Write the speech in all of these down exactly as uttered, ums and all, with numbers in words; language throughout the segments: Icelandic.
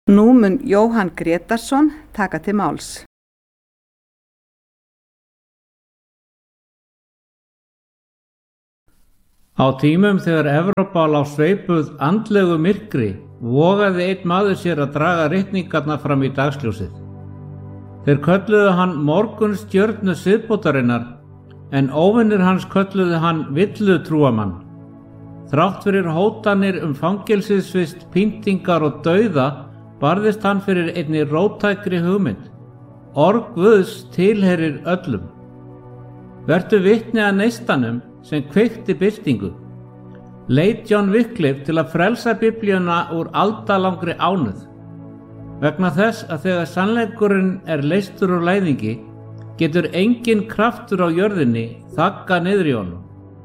Nú mun Jóhann Grétarsson taka til máls. Á tímum þegar Evrópa lá sveipuð andlegu myrkri vogaði einn maður sér að draga ritningarnar fram í dagsljósið. Þeir kölluðu hann morgunstjörnu siðbótarinnar, en óvinir hans kölluðu hann villutrúamann. Þrátt fyrir hótanir um fangelsisvist, pyntingar og dauða barðist hann fyrir einni róttækri hugmynd. Orð Guðs tilheyrir öllum. Vertu vitni að neistanum sem kveikti byltingu. Leit John Wycliffe til að frelsa Biblíuna úr aldalangri ánauð. Vegna þess að þegar sannleikurinn er leystur úr læðingi, getur engin kraftur á jörðinni þagga niður í honum.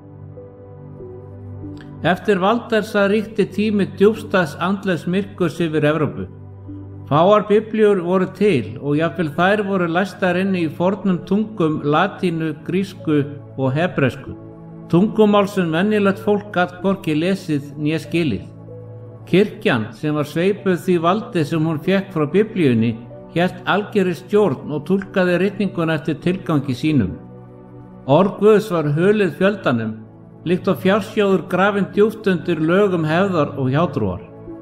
Eftir Valdersa ríkti tími djúpstæðs andlegs myrkurs yfir Evrópu. Fáar biblíur voru til og jafnvel þær voru læstar inni í fornum tungum latínu, grísku og hebresku. Tungumál sem venjulegt fólk gat hvorki lesið né skilið. Kirkjan, sem var sveipuð því valdi sem hún fékk frá biblíunni, hélt algerri stjórn og túlkaði ritninguna eftir tilgangi sínum. Orð Guðs var hulið fjöldanum, líkt og fjársjóður grafinn djúpt undir lögum hefðar og hjátrúar.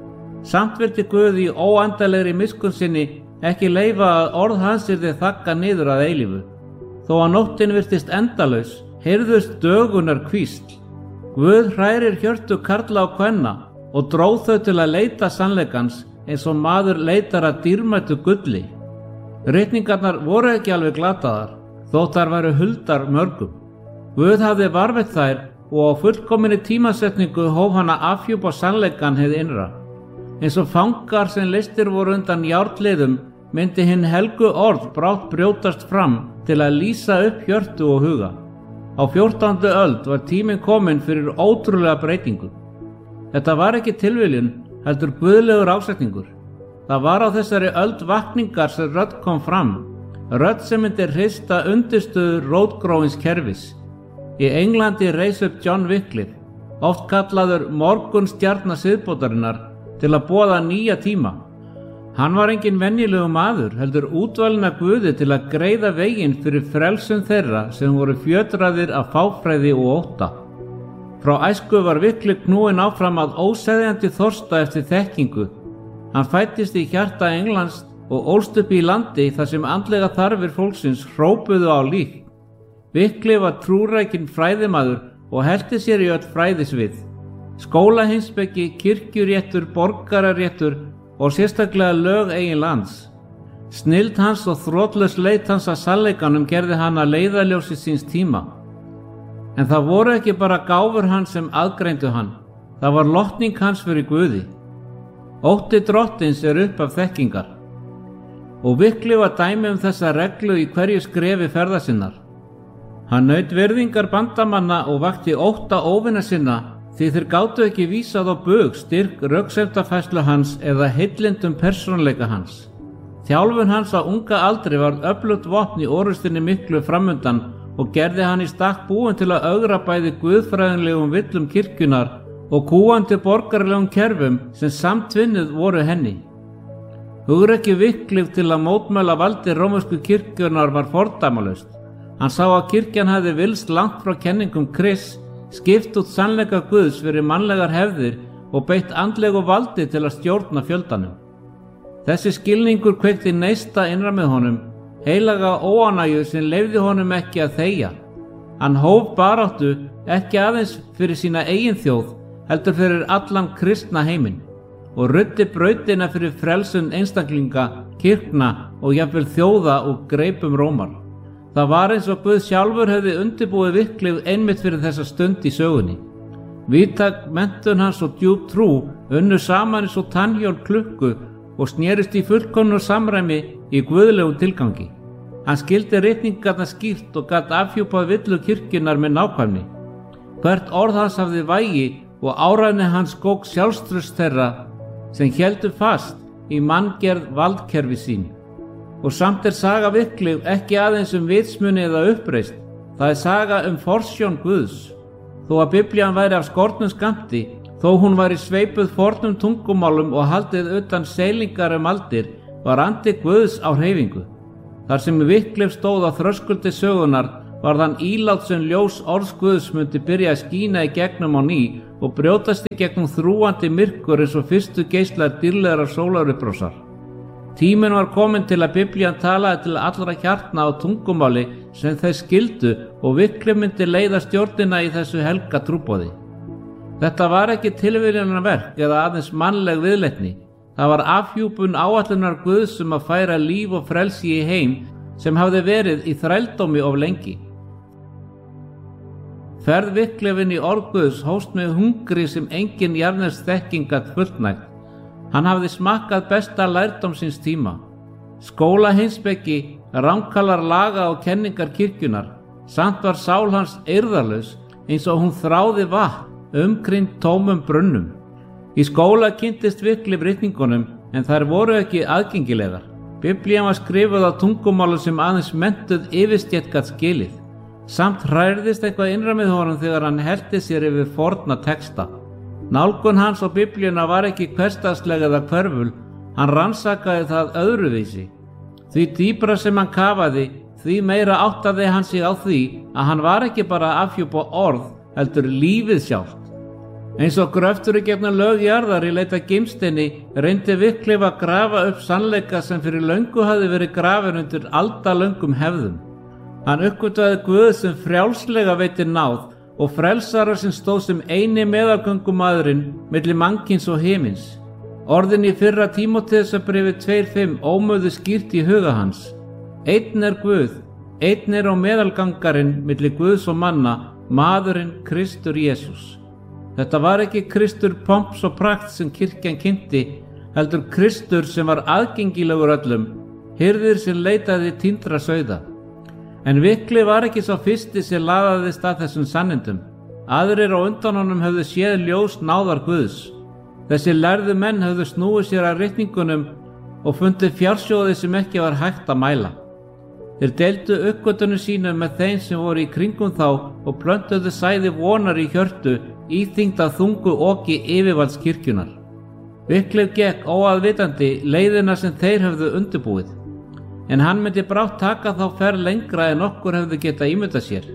Samt vildi Guð í óendanlegri miskunn sinni ekki leyfa að orð hans yrði þagga niður að eilífu. Þó að nóttin virtist endalaus, heyrðust dögunar hvísl. Guð hrærir hjörtu karla og kvenna og dró þau til að leita sannleikans eins og maður leitar að dýrmætu gulli. Ritningarnar voru ekki alveg glataðar, þótt þær væru huldar mörgum. Guð hafði varðveitt þær og á fullkominni tímasetningu hóf hann að afhjúpa sannleikan hið innra. Eins og fangar sem leystir voru undan járnliðum myndi hinn helgu orð brátt brjótast fram til að lýsa upp hjörtu og huga. Á fjórtándu öld var tíminn kominn fyrir ótrúlega breytingu. Þetta var ekki tilviljun, heldur guðlegur ásetningur. Það var á þessari öld vakningar sem rödd kom fram, rödd sem myndi hrista undirstöður rótgróins kerfis. Í Englandi reis upp John Wycliffe, oft kallaður morgunstjarna siðbótarinnar, til að boða nýja tíma. Hann var engin venjulegu maður, heldur útvalinn af Guði til að greiða veginn fyrir frelsun þeirra sem voru fjötraðir af fáfræði og ótta. Frá æsku var Wycliffe knúinn áfram að óseðjandi þorsta eftir þekkingu. Hann fæddist í hjarta Englands og ólst upp í landi þar sem andlega þarfir fólksins hrópuðu á líf. Wycliffe var trúrækinn fræðimaður og hellti sér í öll fræðisvið. Skólaheimspeki, kirkjuréttur, borgararéttur og sérstaklega lög eigin lands. Snilld hans og þrotlaus leit hans að sannleikanum gerði hann að leiðarljósi síns tíma. En það voru ekki bara gáfur hans sem aðgreindu hann, það var lotning hans fyrir Guði. Ótti drottins er upp af þekkingar. Og Wycliffe var dæmi um þessa reglu í hverju skrefi ferða sinnar. Hann naut virðingar bandamanna og vakti ótta óvina sinna, því þeir gátu ekki vísað á bug styrk röksemdafærslu hans eða heillindum persónuleika hans. Þjálfun hans á unga aldri varð öflugt vopn í orrustinni miklu framundan og gerði hann í stakk búinn til að ögra bæði guðfræðinlegum villum kirkjunar og kúgandi borgaralegum kerfum sem samtvinnuð voru henni. Hugrekki Wycliffe til að mótmæla valdi rómversku kirkjunnar var fordæmalaust. Hann sá að kirkjan hefði vilst langt frá kenningum Krists, skipt út sannleika Guðs fyrir mannlegar hefðir og beitt andlegu valdi til að stjórna fjöldanum. Þessi skilningur kveikti neista innra með honum, heilaga óánægju sem leyfði honum ekki að þegja. Hann hóf baráttu ekki aðeins fyrir sína eigin þjóð, heldur fyrir allan kristna heiminn og ruddi brautina fyrir frelsun einstaklinga, kirkna og jafnvel þjóða og greipum Rómar. Það var eins og Guð sjálfur hefði undirbúið Wycliffe einmitt fyrir þessa stund í sögunni. Víðtæk menntun hans og djúp trú unnu saman eins og tannhjól klukku og snerist í fullkomnu samræmi í guðlegum tilgangi. Hann skildi ritningarnar skýrt og gat afhjúpað villu kirkjunnar með nákvæmni. Hvert orð hans hafði vægi og áræðni hans skók sjálfstraust þeirra sem héldu fast í manngerð valdkerfi sín. Og samt er saga Wycliffe ekki aðeins um vitsmuni eða uppreist, það er saga um forsjón Guðs. Þó að Biblían væri af skornum skammti, Þó hún var í sveipuð fornum tungumálum og haldið utan seilingar um aldir, var andi Guðs á hreyfingu. Þar sem Wycliffe stóð á þröskuldi sögunar var þann ílát sem ljós orðs Guðs myndi byrja að skína í gegnum á ný og brjótast í gegnum þrúandi myrkur eins og fyrstu geislar dýrlegar sólarupprásar. Tíminn var kominn til að Biblían talaði til allra hjartna á tungumáli sem þeir skildu og Wycliffe myndi leiða stjórnina í þessu helga trúboði. Þetta var ekki tilviljunarverk eða aðeins mannleg viðleitni. Það var afhjúpun áætlunar Guðs um að færa líf og frelsi í heim sem hafði verið í þrældómi of lengi. Ferð Wycliffe inn í orð Guðs hófst með hungri sem engin jarðnesk þekking gat fullnægt. Hann hafði smakkað besta lærdóm síns tíma. Skóla heimspeki, rankalar laga og kenningar kirkjunar, samt var sál hans eirðarlaus eins og hún þráði vatn umkringd tómum brunnum. Í skóla kynntist Wycliffe ritningunum en þær voru ekki aðgengilegar. Biblían var skrifuð á tungumálu sem aðeins menntuð yfirstétt gat skilið. Samt hrærðist eitthvað innra með honum þegar hann hellti sér yfir forna texta. Nálgun hans á Biblíuna var ekki hversdagsleg eða hverful, hann rannsakaði það öðruvísi. Því dýpra sem hann kafaði, því meira áttaði hann sig á því að hann var ekki bara að afhjúpa orð, heldur lífið sjálft. Eins og gröftur í gegnum lög jarðar í leita gimsteini reyndi Wycliffe að grafa upp sannleika sem fyrir löngu hafði verið grafin undir aldalöngum hefðum. Hann uppgötvaði Guð sem frjálslega veitir náð og frelsara sem stóð sem eini meðalgöngumaðurinn milli mannkyns og himins. Orðin í fyrra Tímóteusarbréfi tvö fimm ómuðu skýrt í huga hans. Einn er Guð, einn er á meðalgangarinn milli Guðs og manna, maðurinn Kristur Jesús. Þetta var ekki Kristur pomps og prakt sem kirkjan kynnti, heldur Kristur sem var aðgengilegur öllum, hirðir sem leitaði týndra sauða. En Wycliffe var ekki sá fyrsti sem laðaðist að þessum sannindum. Aðrir á undan honum höfðu séð ljós náðar Guðs. Þessi lærðu menn höfðu snúið sér að ritningunum og fundið fjársjóði sem ekki var hægt að mæla. Þeir deildu uppgötunum sínum með þeim sem voru í kringum þá og plöntuðu sæði vonar í hjörtu, íþyngd af þungu oki yfirvalds kirkjunar. Wycliffe gekk óaðvitandi leiðina sem þeir höfðu undirbúið, en hann myndi brátt taka þá ferð lengra en okkur hefðu getað ímyndað sér.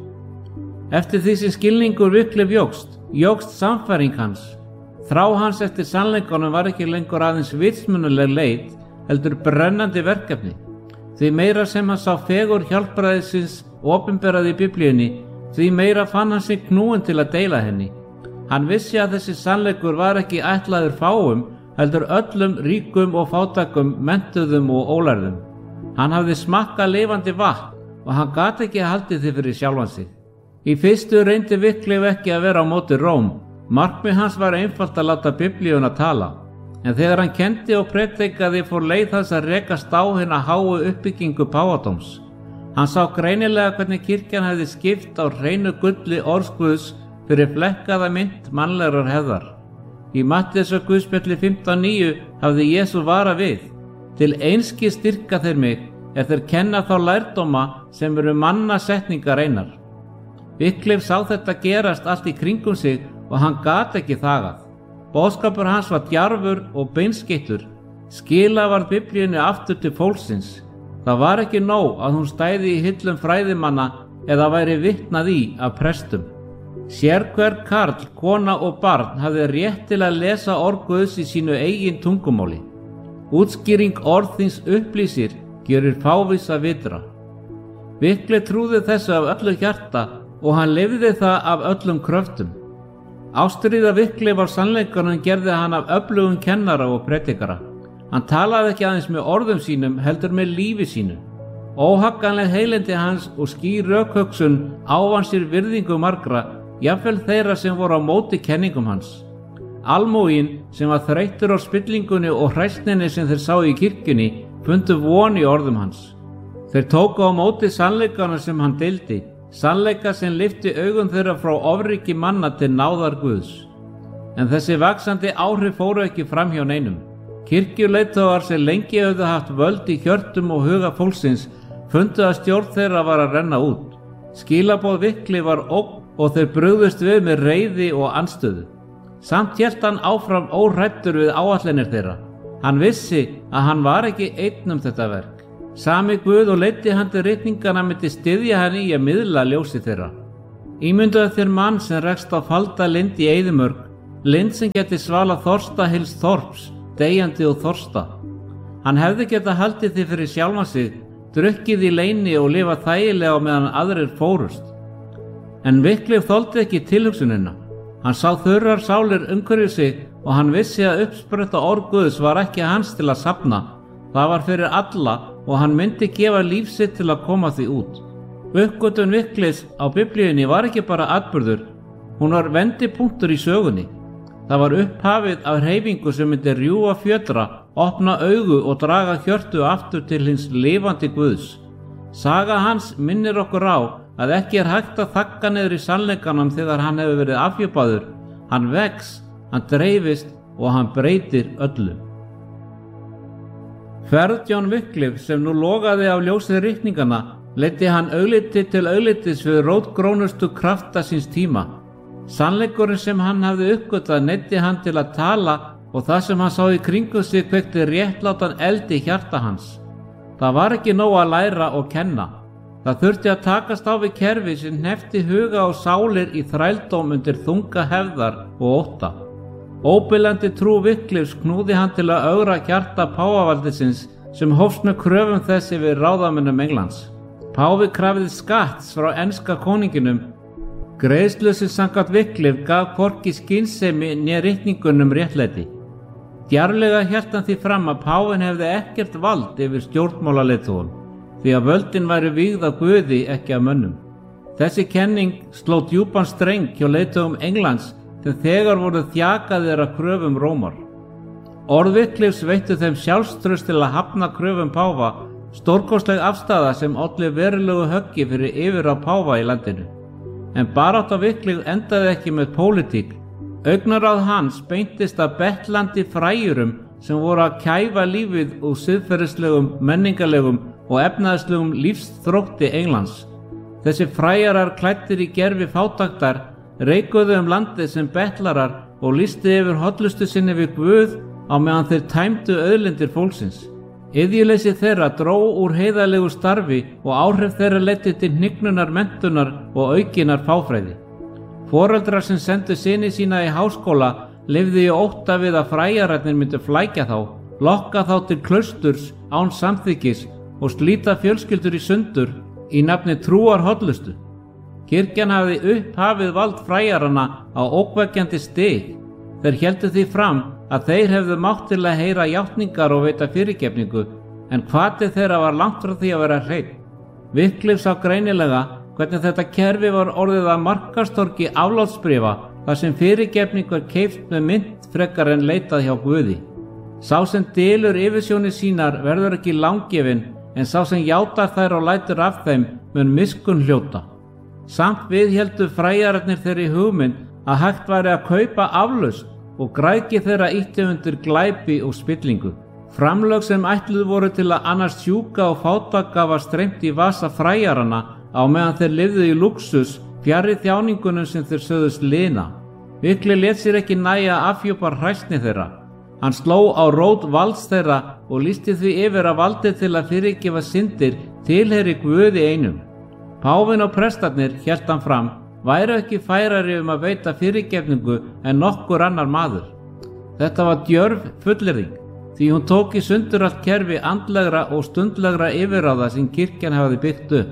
Eftir því sem skilningur Wycliffe jókst, jókst samfæring hans. Þrá hans eftir sannleikanum var ekki lengur aðeins vitsmunaleg leið, heldur brennandi verkefni. Því meira sem hann sá fegur hjálpræðisins opinberað í Biblíunni, því meira fann hann sig knúinn til að deila henni. Hann vissi að þessi sannleikur var ekki ætlaður fáum, heldur öllum ríkum og fátækum, menntuðum og ólærðum. Hann hafði smakkað lifandi vatn og hann gat ekki haldið því fyrir sjálfan sig. Í fyrstu reyndi Wycliffe ekki að vera á móti Róm. Markmið hans var einfalt að láta Biblíuna tala. En þegar hann kenndi og predikaði fór leið þess að rekast á hina háu uppbyggingu páfadóms. Hann sá greinilega hvernig kirkjan hefði skipt á hreinu gulli orðs Guðs fyrir flekkaða mynd mannlegrar hefðar. Í Matteusarguðspjalli fimmtán níu hafði Jesú varað við: til einskis styrka þeir mig ef þeir kenna þá lærdóma sem eru manna setningar einar. Wycliffe sá þetta gerast allt í kringum sig og hann gat ekki þagað. Boðskapur hans var djarfur og beinskeyttur. Skila var Biblíunni aftur til fólksins. Það var ekki nóg að hún stæði í hillum fræðimanna eða væri vitnað í af prestum. Sérhver karl, kona og barn hafði rétt til að lesa orð Guðs í sínu eigin tungumáli. Útskýring orð þíns upplýsir, gerir fávisa vitra. Wycliffe trúði þessu af öllu hjarta og hann lifði það af öllum kröftum. Ástríða Wycliffe á sannleikanum gerði hann af öflugum kennara og predikara. Hann talaði ekki aðeins með orðum sínum, heldur með lífi sínu. Óhagganleg heilindi hans og skýr rökhugsun ávann sér virðingu margra, jafnvel þeirra sem voru á móti kenningum hans. Almúginn sem var þreyttur á spillingunni og hræsninni sem þeir sá í kirkjunni fundu von í orðum hans. Þeir tóku á móti sannleikana sem hann deildi, sannleika sem lyfti augum þeirra frá ofríki manna til náðar Guðs. En þessi vaxandi áhrif fóru ekki fram hjá neinum. Kirkjuleiðtogar sem lengi höfðu haft völd í hjörtum og huga fólksins fundu að stjórn þeirra var að renna út. Skilaboð Wycliffe var ógn og þeir brugðust við með reiði og andstöðu. Samt hélt hann áfram óhræddur við áætlanir þeirra. Hann vissi að hann var ekki einn um þetta verk. Sami Guð og leiddi hann til ritninganna myndi styðja hann í að miðla ljósi þeirra. Ímyndaðu þér mann sem rekst á falda lind í eyðimörk, lind sem geti svalað þorsta heils þorps, deyjandi og þorsta. Hann hefði getað haldið því fyrir sjálfan sig, drukkið í leyni og lifað þægilega meðan aðrir fórust. En Wycliffe þoldi ekki tilhugsunina. Hann sá þurrar sálir umhverju sig og hann vissi að uppspretta orð Guðs var ekki hans til að safna. Það var fyrir alla og hann myndi gefa líf sitt til að koma því út. Uppgötvun Wycliffes á Biblíunni var ekki bara atburður, hún var vendipunktur í sögunni. Það var upphafið af hreyfingu sem myndi rjúfa fjötra, opna augu og draga hjörtu aftur til hins lifandi Guðs. Saga hans minnir okkur á að ekki er hægt að þagga niður í sannleikanum þegar hann hefur verið afhjúpaður. Hann vex, hann dreifist og hann breytir öllu. Ferð John Wycliffe sem nú logaði af ljósið ritninganna leiddi hann augliti til auglitis við rótgrónustu krafta síns tíma. Sannleikurinn sem hann hafði uppgötvað neyddi hann til að tala og það sem hann sá í kringum sig kveikti réttlátan eld í hjarta hans. Það var ekki nóg að læra og kenna. Það þurfti að takast á við kerfi sem hneppti huga og sálir í þrældóm undir þunga hefðar og ótta. Óbilandi trú Wycliffes knúði hann til að ögra hjarta páfavaldisins sem hófst með kröfum þess yfir ráðamönnum Englands. Páfi krafðist skatts frá enska konunginum. Greiðslu sem samkvæmt Wycliffe gaf hvorki skynsemi né ritningunum réttlæti. Djarflega hélt hann því fram að páfinn hefði ekkert vald yfir stjórnmálaleiðtogum, því að völdin væri vígð af Guði ekki af mönnum. Þessi kenning sló djúpan streng hjá leiðtogum Englands sem þegar voru þjakaðir af kröfum Rómar. Orð Wycliffes veittu þeim sjálfstraust til að hafna kröfum páfa, stórkostleg afstaða sem olli verulegu höggi fyrir yfir á páfa í landinu. En barátta Wycliffe endaði ekki með pólitík. Augnaráð hans beintist að bettlandi fræjurum sem voru að kæfa lífið úr siðferðislegum, menningarlegum og efnaðislegum lífsþrótti Englands. Þessi fræjarar klæddir í gervi fátæktar reikuðu um landið sem bettlarar og lýstu yfir hollustu sinni við Guð á meðan þeir tæmdu auðlindir fólksins. Iðjuleysi þeirra dró úr heiðalegu starfi og áhrif þeirra leiddi til hnignunar menntunar og aukinnar fáfræði. Foreldrar sem sendu syni sína í háskóla lifðu í ótta við að fræjararnir myndu flækja þá, lokka þá til klausturs án samþykkis og slíta fjölskyldur í sundur í nafni trúar hollustu. Kirkjan hafði upphafið vald fræjaranna á ógnvekjandi stig. Þeir héldu því fram að þeir hefðu mátt til að heyra játningar og veita fyrirgefningu, en hvati þeirra var langt frá því að vera hreinn. Wycliffe sá greinilega hvernig þetta kerfi var orðið að markastorgi aflátsbréfa þar sem fyrirgefning var keypt með mynt frekar en leitað hjá Guði. Sá sem dylur yfirsjónir sínar verður ekki langgefinn, en sá sem játar þær og lætur af þeim mun miskunn hljóta. Samt viðhéldu fræjararnir þeirri hugmynd að hægt væri að kaupa aflausn og græðgi þeirra ýtti undir glæpi og spillingu. Framlög sem ætluð voru til að annars sjúka og fátæka var streymt í vasa fræjaranna á meðan þeir lifðu í luxus fjarri þjáningunum sem þeir sögðust lina. Wycliffe lét sér ekki nægja að afhjúpa hræsni þeirra. Hann sló á rót valds þeirra og lýsti því yfir að valdið til að fyrirgefa syndir tilheyri Guði einum. Páfinn og prestarnir, hélt hann fram, væru ekki færari um að veita fyrirgefningu en nokkur annar maður. Þetta var djörf fullyrðing, því hún tók í sundur allt kerfi andlegra og stundlegra yfirráða sem kirkjan hafði byggt upp.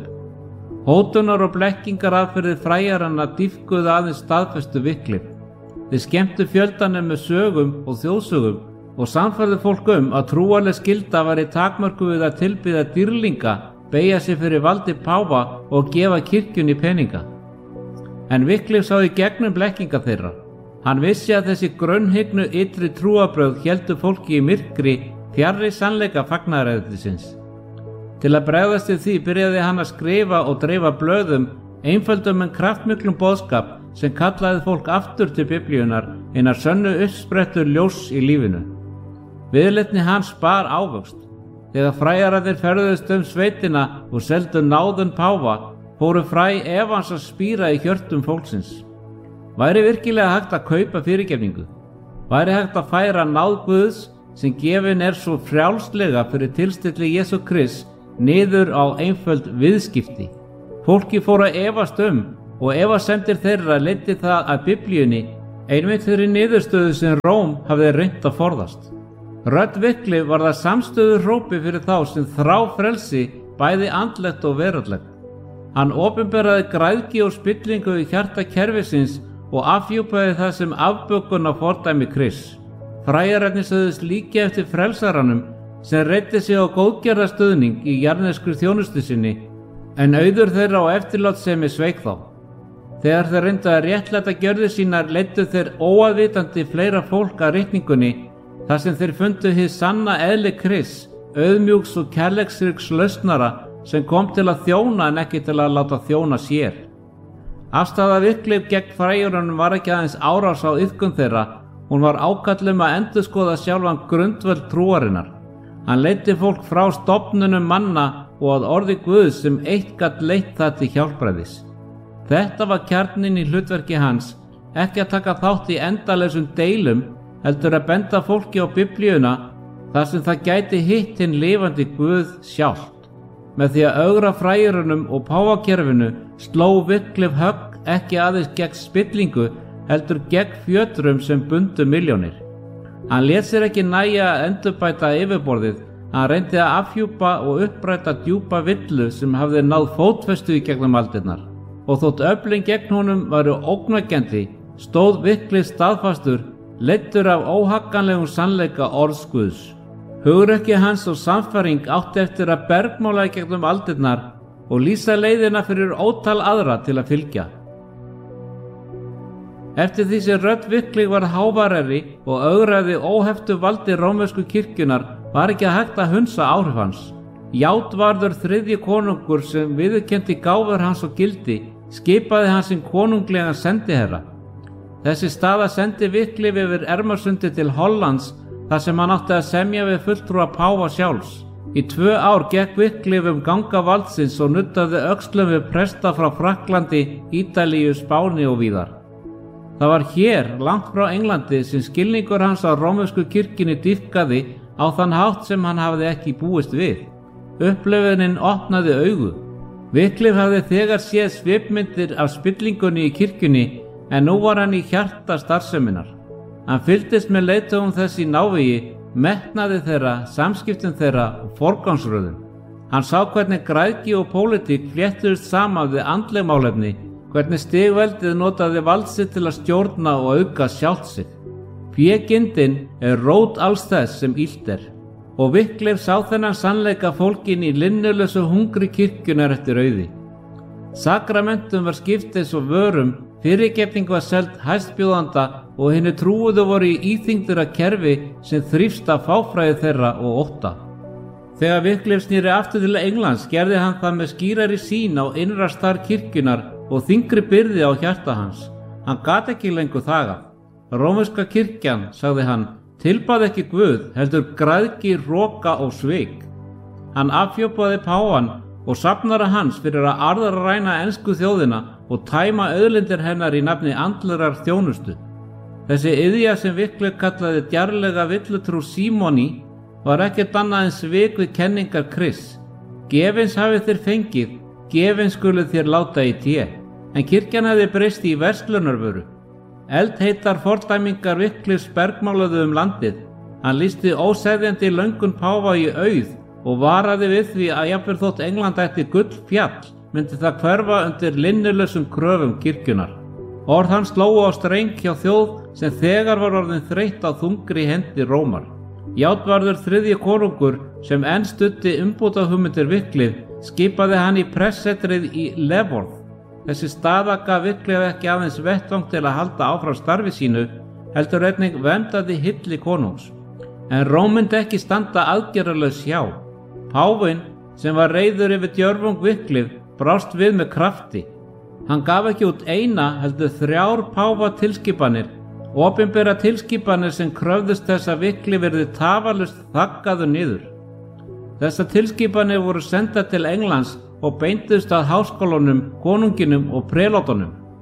Hótunar og blekkingar aðferðir fræjaranna dýpkuðu aðeins staðfestu Wycliffe. Þeir skemmtu fjöldanum með sögum og þjóðsögum og sannfærðu fólk um að trúarleg skylda var í takmörku við að tilbiðja dýrlinga, beygja sig fyrir valdi páfa og gefa kirkjunni peninga. En Wycliffe sá í gegnum blekkinga þeirra. Hann vissi að þessi grunnhyggnu ytri trúarbrögð héldu fólki í myrkri fjarri sannleika fagnaðaræðisins. Til að bregðast við því byrjaði hann að skrifa og dreifa blöðum, einföldum en kraftmiklum boðskap sem kallaði fólk aftur til Biblíunar, hinar sönnu uppsprettur ljós í lífinu. Viðleitni hans bar ávöxt. Þegar fræjararnir ferðuðust um sveitina og seldu náðun páfa, fóru fræ efans að spíra í hjörtum fólksins. Væri virkilega hægt að kaupa fyrirgefningu? Væri hægt að færa náð Guðs sem gefin er svo frjálslega fyrir tilstilli Jesú Krists niður á einföld viðskipti? Fólki fór að efast um og efasemdir þeirra leiddi það að Biblíunni einmitt þeirri niðurstöðu sem Róm hafði reynt að forðast. Rödd Wycliffe var það samstöðu hrópi fyrir þá sem þrá frelsi bæði andlegt og veraldlegt. Hann opinberaði græðgi og spillingu í hjarta kerfisins og afhjúpaði það sem afbökun á fordæmi Krists. Fræjararnir sögðust líka eftir frelsaranum sem reiddi sig á góðgerðarstöðning í jarðneskri þjónustu sinni, en auður þeirra á eftirlátssemi sveik þá. Þegar þeir reyndu að réttlæta gjörðir sínar leiddu þeir óaðvitandi fleira fólk að ritningunni þar sem þeir fundu hið sanna eðli Krists, auðmjúks og kærleiksríks lausnara sem kom til að þjóna en ekki til að láta þjóna sér. Afstaða Wycliffe gegn fræjurunum var ekki aðeins árás á iðkun þeirra, hún var ákall um að endurskoða sjálfan grundvöll trúarinnar. Hann leiddi fólk frá stofnunum manna og að orði Guðs sem eitt gat leitt það til hjálpræðis. Þetta var kjarninn í hlutverki hans, ekki að taka þátt í endalausum deilum, heldur að benda fólki á Biblíuna þar sem það gæti hitt hinn lifandi Guð sjálft. Með því að ögra fræjurunum og páfakerfinu sló Wycliffe högg ekki aðeins gegn spillingu, heldur gegn fjötrum sem bundu milljónir. Hann lét sér ekki nægja að endurbæta yfirborðið, hann reyndi að afhjúpa og uppræta djúpa villu sem hafði náð fótfestu í gegnum aldirnar. Og þótt öflin gegn honum varu ógnvekjandi, stóð Wycliffe staðfastur, leiddur af óhagganlegum sannleika orðs Guðs. Hugrekki hans og samfæring átti eftir að bergmála í gegnum aldirnar og lýsa leiðina fyrir ótal aðra til að fylgja. Eftir því sem rödd Wycliffe var hávarari og ögraði óheftu valdi rómversku kirkjunar var ekki að hægt að hunsa áhrif hans. Játvarður þriðji konungur sem viðurkenndi gáfur hans og gildi, skipaði hans sem konunglegan sendiherra. Þessi staða sendi Wycliffe yfir Ermarsundi til Hollands þar sem hann átti að semja við fulltrúa páfa sjálfs. Í tvö ár gekk Wycliffe um ganga valdsins og nuttaði öxlum við presta frá Frakklandi, Ítalíu, Spáni og víðar. Það var hér, langt frá Englandi, sem skilningur hans á rómversku kirkjunni dýpkaði á þann hátt sem hann hafði ekki búist við. Upplifunin opnaði augu. Wycliffe hafði þegar séð svipmyndir af spillingunni í kirkjunni, en nú var hann í hjarta starfseminnar. Hann fylgdist með leiðtogum þess í návigi, metnaði þeirra, samskiptum þeirra og forgangsröðun. Hann sá hvernig græðgi og pólitík fléttuðust saman við andleg málefni, hvernig stigveldið notaði vald sitt til að stjórna og auka sjálft sig. Fégindin er rót alls þess sem illt er, og Wycliffe sá þennan sannleika fólkin í linnulausu hungri kirkjunar eftir auði. Sakramentum var skipt eins og vörum, fyrirgefning var seld hæstbjóðanda og hinni trúuðu voru í íþyngdur að kerfi sem þrífst af fáfræði þeirra og ótta. Þegar Wycliffe snýri aftur til Englands gerði hann það með skýrari sýn á innra starf kirkjunar og þyngri byrði á hjarta hans. Hann gat ekki lengur þagað. Rómverska kirkjan, sagði hann, tilbað ekki Guð, heldur græðgi, hroka og svik. Hann afhjúpaði páfann og safnara hans fyrir að arðræna ensku þjóðina og tæma auðlindir hennar í nafni andlegrar þjónustu. Þessi iðja sem Wycliffe kallaði djarflega villutrú símoni var ekkert annað en svik við kenningar Krists. Gefins hafið þér fengið, gefins skuluð þér láta í té. En kirkjan hefði breyst í verslunarvöru. Eldheitar fordæmingar Wycliffes bergmáluðu um landið. Hann lýsti óseðjandi löngun páfa í auð og varaði við því að jafnvel þótt England ætti gull fjall, myndi það hverfa undir linnulausum kröfum kirkjunar. Orð hans slógu á streng hjá þjóð sem þegar var orðin þreytt á þungri hendi Rómar. Játvarður þriðji konungur sem enn studdi umbótahugmyndir Wycliffe skipaði hann í pressetrið í Leavenworth. Þessi staða gaf Wycliffe ekki aðeins vettvang til að halda áfram starfi sínu, heldur einnig verndaði hylli konungs. En Róm myndi ekki standa aðgerðalaus hjá. Páfinn, sem var reiður yfir djörfung Wycliffe, brást við með krafti. Hann gaf ekki út eina heldur þrjár páfa tilskipanir, opinbera tilskipanir sem kröfðust þess að Wycliffe yrði tafarlaust þaggaður niður. Þessar tilskipanir voru sendar til Englands og beindust að háskólanum, konunginum og prelótunum.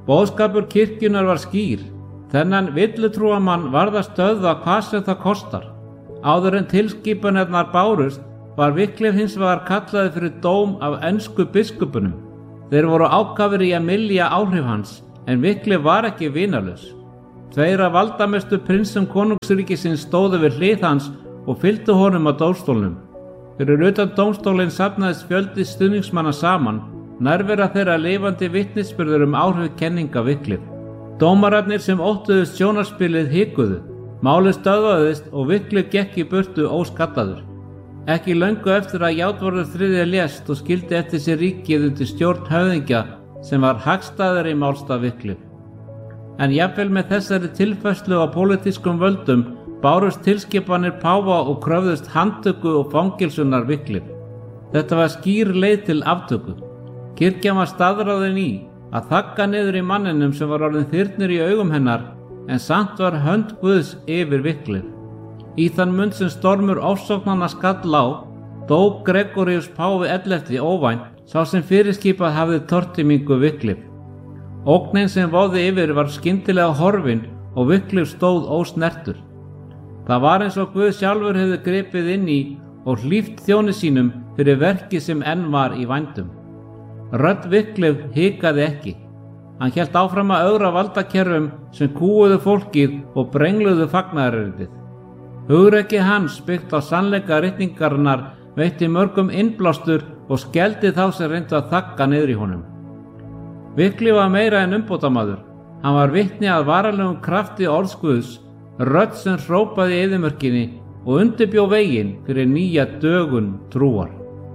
Boðskapur kirkjunnar var skýr. Þennan villutrúamann varð að stöðva hvað sem það kostar. Áður en tilskipanirnar bárust var Wycliffe hins vegar kallaði fyrir dóm af ensku biskupunum. Þeir voru ákafir í að mylja áhrif hans, en Wycliffe var ekki vinalaus. Tveir af valdamestu prinsum konungsríkisins stóðu við hlið hans og fylgdu honum á dómstólnum. Fyrir utan dómstólinn safnaðist fjöldi stuðningsmanna saman, nærvera þeirra lifandi vitnisburður um áhrif kenninga Wycliffe. Dómararnir sem óttuðust sjónarspilið hikuðu. Málið stöðvaðist og Wycliffe gekk í burtu óskallaður. Ekki löngu eftir að Játvarður þriðji lést og skildi eftir sér ríkið undir stjórn höfðingja sem var hagstæðari í málstað Wycliffe. En jafnvel með þessari tilfærslu á pólitískum völdum bárust tilskipanir páfa og kröfðust handtöku og fangilsunar Wycliffe. Þetta var skýr leið til aftöku. Kirkjan var staðráðin í að þagga niður í manninum sem var orðinn þyrnir í augum hennar, en samt var hönd Guðs yfir Wycliffe. Í þann mund sem stormur ofsóknanna skall á, dó Gregorius páfi ellefti óvænt, sá sem fyrirskipað hafði tortímingu Wycliffe. Ógnin sem váði yfir var skyndilega horfin og Wycliffe stóð ósnertur. Það var eins og Guð sjálfur hefði gripið inn í og hlíft þjóni sínum fyrir verki sem enn var í vændum. Rödd Wycliffe hikaði ekki. Hann hélt áfram að ögra valdakerfum sem kúuðu fólkið og brengluðu fagnaðarerindið. Hugrekki hans byggt á sannleika ritningarinnar veitti mörgum innblástur og skeldi þá sem reyndu að þagga niður í honum. Wycliffe var meira en umbótamaður. Hann var vitni að varanlegum krafti orðs Guðs, rödd sem hrópaði í eyðimörkinni og undirbjó veginn fyrir nýja dögun trúar.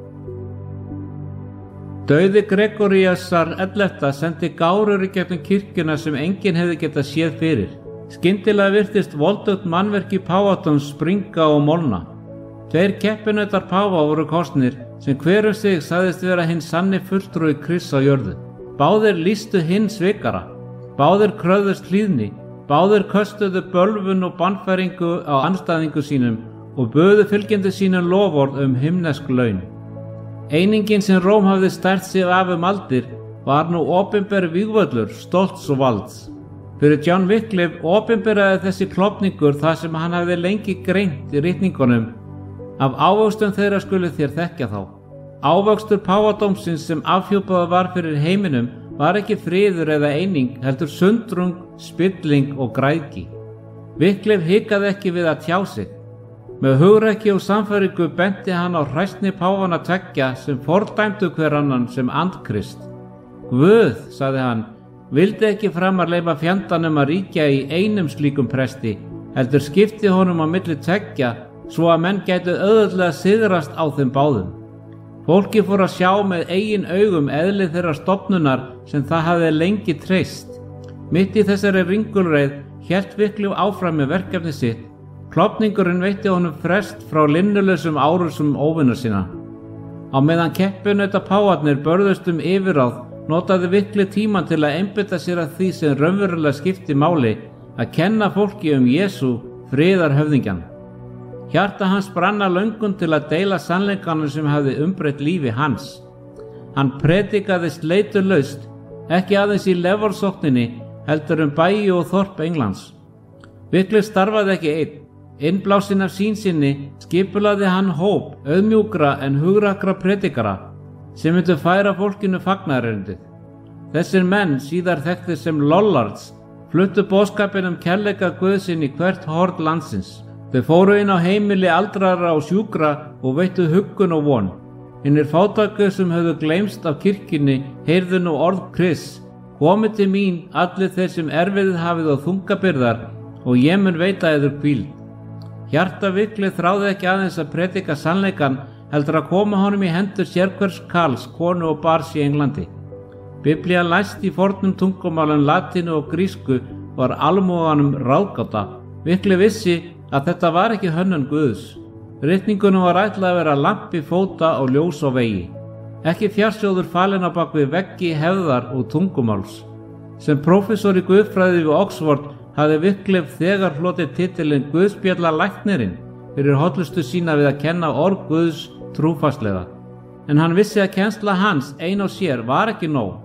Dauði Gregoriusar ellefta sendi gárur í gegnum kirkjuna sem enginn hefði getað séð fyrir. Skyndilega virtist voldugt mannverki páfatans springa og molna. Tveir keppinautar páfa voru kosnir sem hver um sig sagðist vera hinn sanni fulltrúi Krists á jörðu. Báðir lýstu hinn svikara. Báðir kröfðust hlýðni. Báðir köstuðu bölvun og bannfæringu á andstæðingu sínum og buðu fylgjandi sínum loforð um himnesk laun. Einingin sem Róm hafði stært sig af um aldir var nú opinber vígvöllur stolts og valds. Fyrir John Wycliffe opinberaði þessi klofningur það sem hann hafði lengi greint í ritningunum. Af ávöxtum þeirra skulu þér þekkja þá. Ávöxtur páfadómsins sem afhjúpaður var fyrir heiminum var ekki friður eða eining, heldur sundrung, spilling og græðgi. Wycliffe hikaði ekki við að tjá sig. Með hugrekki og sannfæringu benti hann á hræsni páfana tveggja sem fordæmdu hver annan sem andkrist. Guð, sagði hann, vildi ekki framar leyfa fjandanum að ríkja í einum slíkum presti, heldur skipti honum á milli tveggja svo að menn gætu auðveldlega sigrast á þeim báðum. Fólki fór að sjá með eigin augum eðli þeirra stofnunar sem það hafði lengi treyst. Mitt í þessari ringulreið hélt Wycliffe áfram með verkefni sitt. Klofningurinn veitti honum frest frá linnulausum árusum óvinna sinna. Á meðan keppinauta páfarnir börðust um yfirráð, notaði Wycliffe tíman til að einbeita sér að því sem raunverulega skipti máli, að kenna fólki um Jesú, friðarhöfðingjan. Hjarta hans brann af löngun til að deila sannleikanum sem hafði umbreytt lífi hans. Hann predikaði sleitulaust, ekki aðeins í lefarsókninni, heldur um bæi og þorp Englands. Wycliffe starfaði ekki einn. Innblásinn af sín sinni skipulaði hann hóp auðmjúkra en hugrakra predikara sem myndu færa fólkinu fagnaðarerindið. Þessir menn, síðar þekktir sem Lollards, fluttu boðskapinn um kærleika Guðsinn í hvert horn landsins. Þau fóru inn á heimili aldrara og sjúkra og veittu huggun og von. Hinnir fátæku sem höfðu gleymst af kirkjunni heyrðu nú orð Krists: Komið til mín, allir þeir sem erfiðið hafið og þungabyrðar, og ég mun veita yður hvíld. Hjarta Wycliffe þráði ekki aðeins að predika sannleikan, heldur að koma honum í hendur sérhvers karls, konu og barns í Englandi. Biblía læst í fornum tungumálum latínu og grísku var almúganum ráðgáta. Wycliffe vissi að þetta var ekki hönnun Guðs. Ritningunum var ætlað að vera lampi fóta og ljós á vegi. Ekki fjarsjóður falinn á bak við veggi hefðar og tungumáls. Sem prófessor í guðfræði við Oxford hafði Wycliffe þegar hlotið titilinn Guðspjalla læknirinn fyrir hollustu sína við að kenna orð Guðs trúfastlega. En hann vissi að kennsla hans ein og sér var ekki nóg.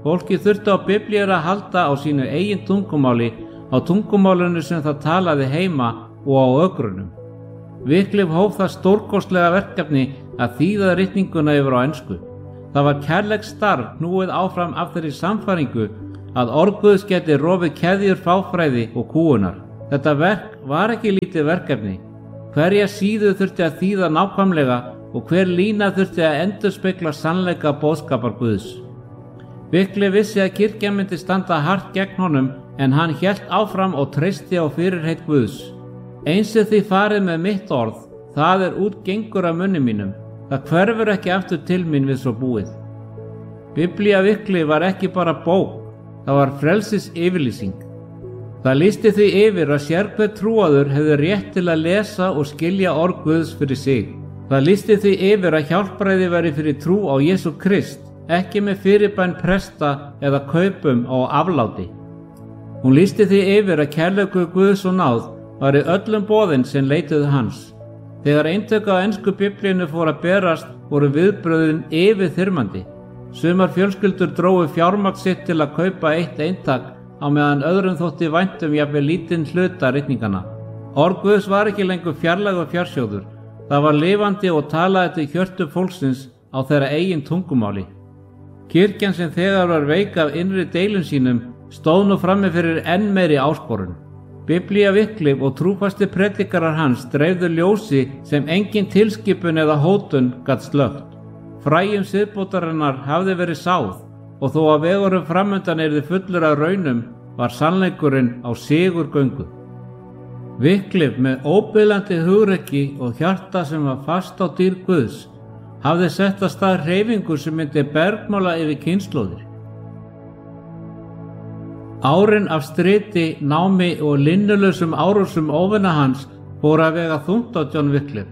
Fólki þurfti á biblíur að halda á sínu eigin tungumáli, á tungumálinu sem það talaði heima og á ögrunum. Wycliffe hóf það stórkostlega verkefni að þýða ritninguna yfir á ensku. Það var kærleiks starf knúið áfram af þeirri samfæringu að orð Guðs geti rofið keðjur fáfræði og kúgunar. Þetta verk var ekki lítið verkefni. Hverja síðu þurfti að þýða nákvæmlega og hver lína þurfti að endurspegla sannleika boðskapar Guðs. Wycliffe vissi að kirkjan myndi standa hart gegn honum, en hann hélt áfram og treysti á fyrirheit Guðs. Eins er því farið með mitt orð, það er út gengur af munni mínum, það hverfur ekki aftur til mín við svo búið. Biblía Wycliffe var ekki bara bók, það var frelsis yfirlýsing. Það lýsti því yfir að sérhver trúaður hefði rétt til að lesa og skilja orð Guðs fyrir sig. Það lýsti því yfir að hjálpræði væri fyrir trú á Jesú Krist, ekki með fyrirbæn presta eða kaupum á afláti. Hún lýsti því yfir að kærleikur Guðs og náð var í öllum boðin sem leituðu hans. Þegar eintök á ensku biblíunni fór að berast voru viðbröðin yfirþyrmandi. Sumar fjölskyldur drógu fjármagn sitt til að kaupa eitt eintak á meðan öðrum þótti vænt um jafnvel lítinn hluta ritninganna. Orð Guðs var ekki lengur fjarlægur fjársjóður. Það var lifandi og talaði til hjörtu fólksins á þeirra eigin tungumáli. Kirkjan sem þegar var veik af innri deilum sínum stóð nú frammi fyrir enn meiri áskorun. Biblía Wycliffe og trúfasti predikarar hans dreifðu ljósi sem engin tilskipun eða hótun gat slökkt. Fræjum siðbótarinnar hafði verið sáð og þó að vegurum framundan yrði fullur af raunum var sannleikurinn á sigurgöngu. Wycliffe með óbilandi hugrekki og hjarta sem var fast á dýr Guðs hafði sett af stað hreyfingu sem myndi bergmála yfir kynslóðir. Árin af striti, námi og linnulausum árásum óvina hans fóru að vega þungt á John Wycliffe.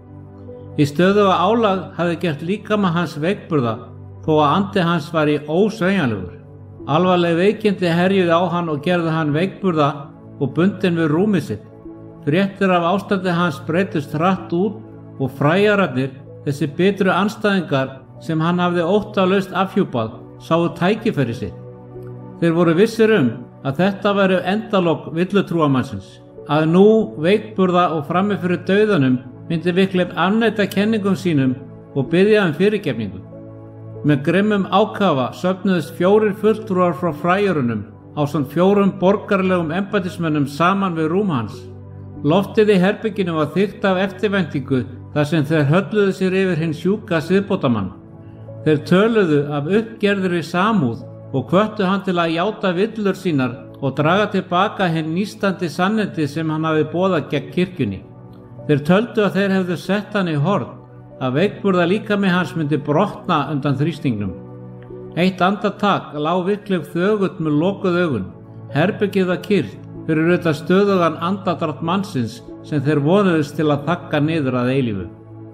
Í stöðuga álag hafði gert líkama hans veikburða þó að andi hans var í ósveigjanlegur. Alvarleg veikindi herjuði á hann og gerði hann veikburða og bundinn við rúmið sitt. Fréttir af ástandi hans breytust hratt út og fræjararnir, þessi bitru andstæðingar sem hann hafði óttalaust afhjúpað, sáu tækifæri sitt. Þeir voru vissir um að þetta væri endalok villutrúamannsins, að nú veikburða og frammi fyrir dauðanum myndi Wycliffe afneita kenningum sínum og biðja um fyrirgefningu. Með grimmum ákafa söfnuðust fjórir fulltrúar frá fræjurunum ásamt fjórum borgarlegum embættismönnum saman við rúm hans. Loftið í herberginu var þykkt af eftirvæntingu þar sem þeir hölluðu sér yfir hinn sjúka siðbótamann. Þeir töluðu af uppgerðri samúð og hvöttu hann til að játa villur sínar og draga tilbaka hinn nístandi sannindi sem hann hafi boðað gegn kirkjunni. Þeir töldu að þeir hefðu sett hann í horn, að veikburða líkami hans myndi brotna undan þrýstingnum. Eitt andartak lá Wycliffe þögull með lokuð augun. Herbergið var kyrrt fyrir utan stöðugan andardrátt mannsins sem þeir vonuðust til að þagga niður að eilífu.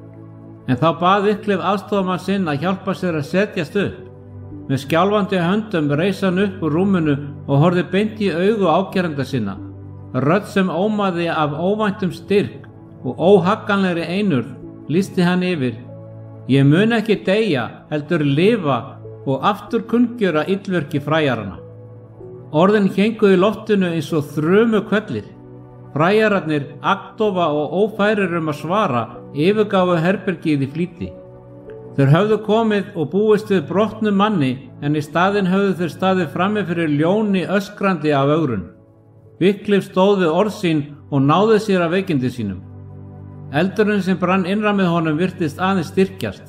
En þá bað Wycliffe aðstoðarmann sinn að hjálpa sér að setjast upp. Með skjálfandi höndum reis hann upp úr rúminu og horfði beint í augu ágerenda sinna. Rödd sem ómaði af óvæntum styrk og óhagganlegri einurð lýsti hann yfir: Ég mun ekki deyja, heldur lifa og aftur kunngjöra illverki fræjaranna. Orðin héngu í loftinu eins og þrumu kvellir. Fræjararnir, agndofa og ófærir um að svara, yfirgáfu herbergið í flýti. Þeir höfðu komið og búist við brotnum manni, en í staðinn höfðu þeir staðið frammi fyrir ljóni öskrandi af ögrun. Wycliffe stóð við orð sín og náði sér af veikindi sínum. Eldurinn sem brann innra með honum virtist aðeins styrkjast.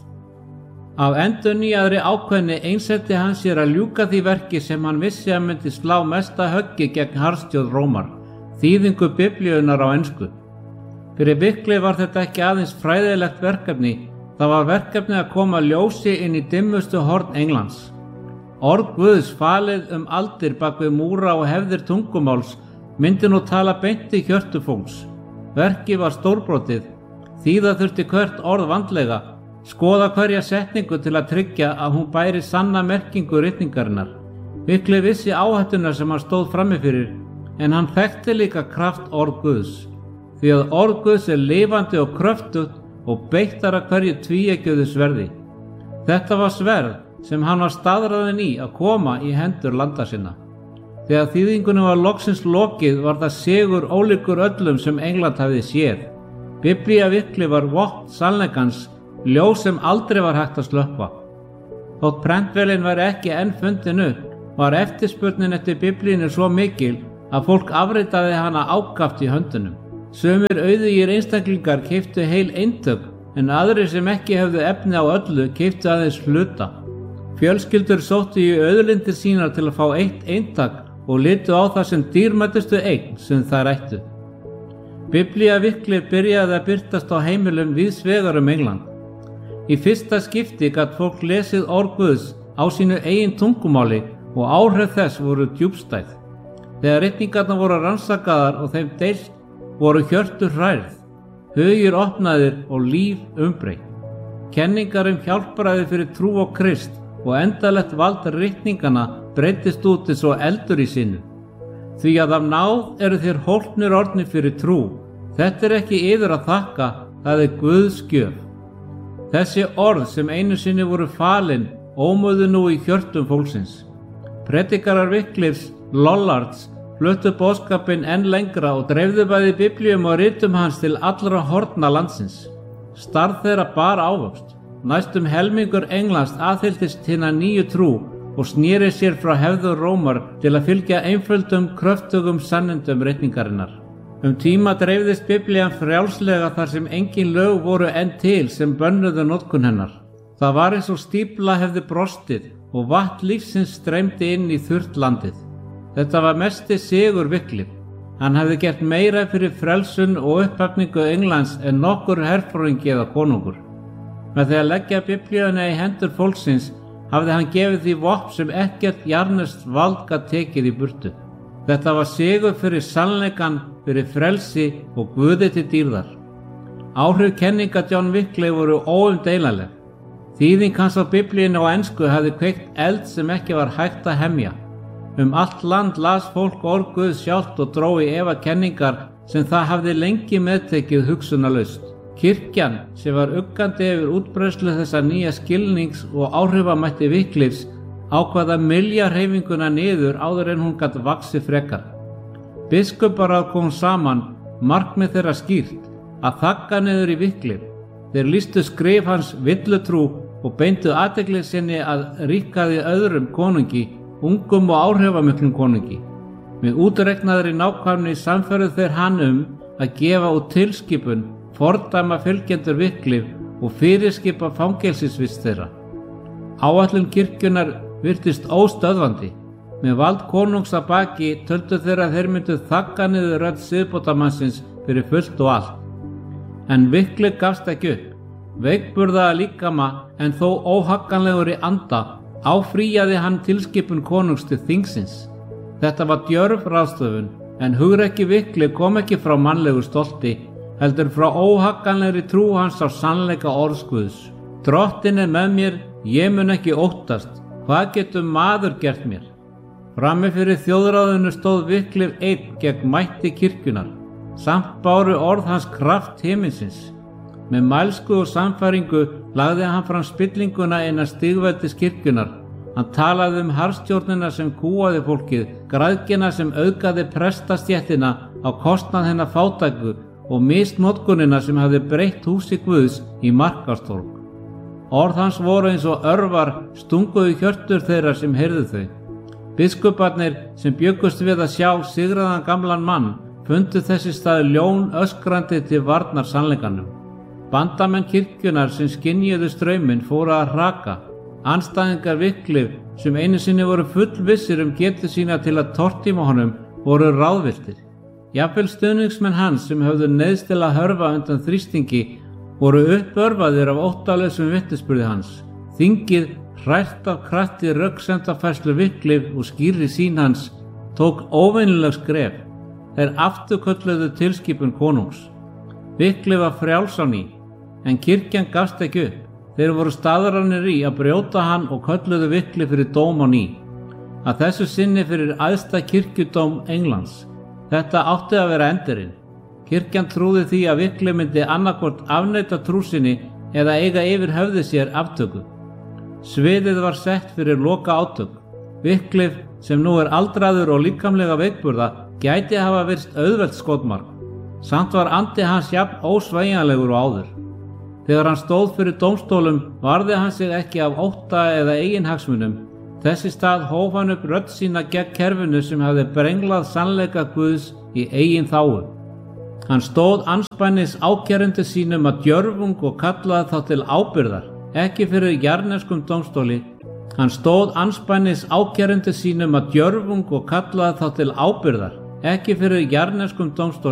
Af endurnýjaðri ákveðni einsetti hann sér að ljúka því verki sem hann vissi að myndi slá mesta höggi gegn harðstjórn Rómar, þýðingu biblíunnar á ensku. Fyrir Wycliffe var þetta ekki aðeins fræðilegt verkefni, það var verkefni að koma ljósi inn í dimmustu horn Englands. Orð Guðs falið um aldir bak við múra og hefðir tungumáls myndi nú tala beint í hjörtu fólks. Verkið var stórbrotið, þýða þurfti hvert orð vandlega, skoða hverja setningu til að tryggja að hún bæri sanna merkingu ritningarinnar. Wycliffe vissi áhættuna sem hann stóð frammi fyrir, en hann þekkti líka kraft orð Guðs, því að orð Guðs er lifandi og kröftugt og beittar að hverju tvíeggjuðu sverði. Þetta var sverð sem hann var staðráðinn í að koma í hendur landa sinna. Þegar þýðingunni var loksins lokið var það sigur ólíkur öllum sem England hafði séð. Biblía Wyclifs var vopn sannleikans, ljós sem aldrei var hægt að slökkva. Þótt prentvélin væri ekki enn fundin upp, var eftirspurnin eftir Biblíunni svo mikil að fólk afritaði hana ákaft í höndunum. Sumir auðugir einstaklingar keyptu heil eintök, en aðrir sem ekki hefðu efni á öllu keyptu aðeins hluta. Fjölskyldur sóttu í auðlindir sínar til að fá eitt eintak og litu á það sem dýrmætustu eign sem þær ættu. Biblía Wyclifs byrjaði að birtast á heimilum víðs vegar um England. Í fyrsta skipti gat fólk lesið orð Guðs á sínu eigin tungumáli og áhrif þess voru djúpstæð. Þegar ritningarnar voru rannsakaðar og þeim deilt voru hjörtu hrærð, hugir opnaðir og líf umbreytt. Kenningar um hjálpræði fyrir trú á Krist og endalegt vald ritninganna breyttist út eins og eldur í sinu. Því að af náð eru þér hólpnir orðnir fyrir trú. Þetta er ekki yður að þakka, það er Guðs gjöf. Þessi orð sem einu sinni voru falin ómuðu nú í hjörtum fólksins. Predikarar Wyclifs, Lollards, fluttu boðskapinn enn lengra og dreifðu bæði biblíum og ritum hans til allra horna landsins. Starf þeirra bar ávöxt. Næstum helmingur Englands aðhylltist hina nýju trú og sneri sér frá hefðu Rómar til að fylgja einföldum, kröftugum sannindum ritningarinnar. Um tíma dreifðist biblían frjálslega þar sem engin lög voru enn til sem bönnuðu notkun hennar. Það var eins og stífla hefði brostið og vatn lífsins streymdi inn í þurrt landið. Þetta var mesti sigur Wyclifs. Hann hafði gert meira fyrir frelsun og upphafningu Englands en nokkur herforingi eða konungur. Með því að leggja biblíuna í hendur fólksins hafði hann gefið því vopn sem ekkert jarðneskt vald gat tekið í burtu. Þetta var sigur fyrir sannleikann, fyrir frelsi og Guði til dýrðar. Áhrif kenninga John Wyclifs voru óumdeilanleg. Þýðing hans á biblíunni á ensku hafði kveikt eld sem ekki var hægt að hemja. Um allt land las fólk orð Guðs sjálft og dró í efa kenningar sem það hafði lengi meðtekið hugsunarlaust. Kirkjan, sem var uggandi yfir útbreiðslu þessa nýja skilnings og áhrifamætti Wyclifs, ákvað að mylja hreyfinguna niður áður en hún gat vaxið frekar. Biskuparáð kom saman, markmið þeirra skýrt, að þagga niður í Wyclifs. Þeir lýstu skrif hans villutrú og beindu athygli sinni að ríkaði öðrum konungi, ungum og áhrifamiklum konungi. Með útreiknaðri nákvæmni samferðu þeir hann um að gefa út tilskipun, fordæma fylgjendur Wyclifs og fyrirskipa fangelsisvist þeirra. Áætlun kirkjunnar virtist óstöðvandi. Með vald konungs að baki töldu þeirra að þeir myndu þagga niður rödd siðbótarmannsins fyrir fullt og allt. En Wyclifs gafst ekki upp. Veikburða líkama en þó óhagganlegur í anda áfrýjaði hann tilskipun konungs til þingsins. Þetta var djörf ráðstöfun, en hugrekki Wyclifs kom ekki frá mannlegu stolti, heldur frá óhagganlegri trú hans á sannleika orðs Guðs. Drottinn er með mér, ég mun ekki óttast. Hvað getur maður gert mér? Frammi fyrir þjóðráðinu stóð Wyclifs einn gegn mætti kirkjunar. Samt báru orð hans kraft himinsins. Með mælsku og sannfæringu lagði hann fram spillinguna innan stigveldis kirkjunar. Hann talaði um harðstjórnina sem kúaði fólkið, græðgina sem auðgaði prestastéttina á kostnað hennar fátæku og misnotkunina sem hafði breytt húsi Guðs í markastorg. Orð hans voru eins og örvar stunguðu hjörtur þeirra sem heyrðu þau. Biskuparnir sem bjöggust við að sjá sigraðan gamlan mann fundu þessi stað ljón öskrandi til varnar sannleikanum. Bandamenn kirkjunar sem skynjuðu strauminn fóru að hraka. Andstæðingar Wyclifs sem einu sinni voru fullvissir um getu sína til að tortíma honum voru ráðvilltir. Jafnvel stuðningsmenn hans sem höfðu neyðst til að hörfa undan þrýstingi voru uppörvaðir af óttalausum vitnisburði hans. Þingið, hrært af krafti röksemdafærslu Wyclifs og skýrri sýn hans, tók óvenjuleg skref. Þeir afturkölluðu tilskipun konungs. Wyclifs var frjáls á ný, en kirkjan gafst ekki upp. Þeir voru staðrænir í að brjóta hann og kölluðu Wyclifs fyrir dóm á ný. Að þessu sinni fyrir æðsta kirkjudóm Englands. Þetta átti að vera endurinn. Kirkjan trúði því að Wyclifs myndi annaðhvort afneita trú sinni eða eiga yfir höfði sér aftöku. Sviðið var sett fyrir loka átök. Wycliffe, sem nú er aldraður og líkamlega veikburða, gæti hafa virst auðvelt skotmark. Samt var andi hans jafn ósveigjanlegur og áður. Þegar hann stóð fyrir dómstólum varði hann sig ekki af ótta eða eiginhagsmunum. Þess í stað hóf hann upp rödd sína gegn kerfinu sem hafði brenglað sannleika Guðs í eigin þágu. Hann stóð andspænis ákærendum sínum að djörfung og kallaði þá til ábyrgðar, ekki fyrir jarðneskum dómstóli. Hann stóð andspænis ákærendum sínum að djörfung og kallaði þá til ábyrgðar, ekki fyrir jarðneskum dómstóli.